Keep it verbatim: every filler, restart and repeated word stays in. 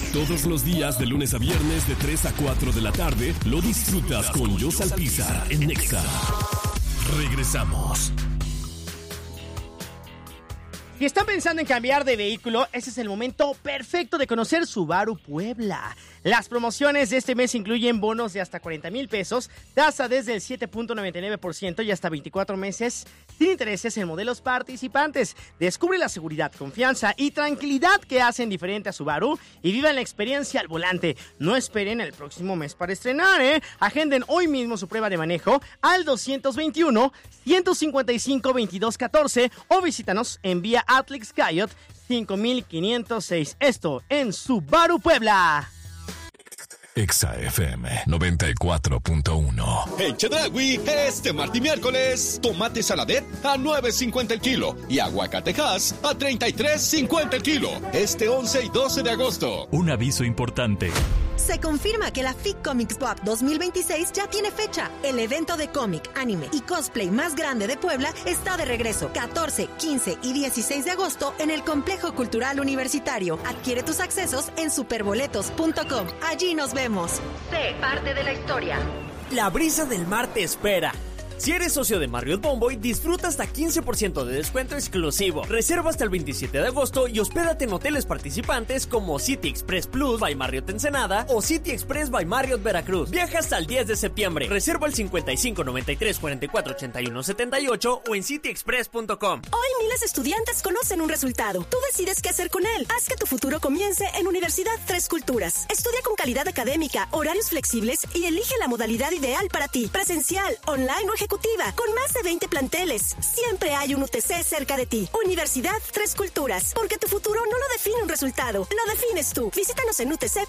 Todos los días, de lunes a viernes, de tres a cuatro de la tarde, lo disfrutas con Jos Alpizar en Nexa. Regresamos. Si están pensando en cambiar de vehículo, ese es el momento perfecto de conocer Subaru Puebla. Las promociones de este mes incluyen bonos de hasta cuarenta mil pesos, tasa desde el siete punto noventa y nueve por ciento y hasta veinticuatro meses sin intereses en modelos participantes. Descubre la seguridad, confianza y tranquilidad que hacen diferente a Subaru y vivan la experiencia al volante. No esperen el próximo mes para estrenar, ¿eh? Agenden hoy mismo su prueba de manejo al dos veintiuno, ciento cincuenta y cinco, veintidós catorce o visítanos en vía Atlix Coyote cinco mil quinientos seis. Esto en Subaru Puebla. Exa F M noventa y cuatro punto uno. En Chedraui, este martes y miércoles, tomate saladet a nueve cincuenta el kilo y aguacatejas a treinta y tres cincuenta el kilo. Este once y doce de agosto. Un aviso importante. Se confirma que la F I C Comics Pop dos mil veintiséis ya tiene fecha. El evento de cómic, anime y cosplay más grande de Puebla está de regreso. catorce, quince y dieciséis de agosto en el Complejo Cultural Universitario. Adquiere tus accesos en superboletos punto com. Allí nos vemos. Sé parte de la historia. La brisa del mar te espera. Si eres socio de Marriott Bonvoy, disfruta hasta quince por ciento de descuento exclusivo. Reserva hasta el veintisiete de agosto y hospédate en hoteles participantes como City Express Plus by Marriott Ensenada o City Express by Marriott Veracruz. Viaja hasta el diez de septiembre. Reserva al cincuenta y cinco, noventa y tres, cuarenta y cuatro, ochenta y uno, setenta y ocho o en city express punto com. Hoy miles de estudiantes conocen un resultado. Tú decides qué hacer con él. Haz que tu futuro comience en Universidad Tres Culturas. Estudia con calidad académica, horarios flexibles y elige la modalidad ideal para ti. Presencial, online o ejecutiva. Con más de veinte planteles. Siempre hay un U T C cerca de ti. Universidad Tres Culturas. Porque tu futuro no lo define un resultado, lo defines tú. Visítanos en u t c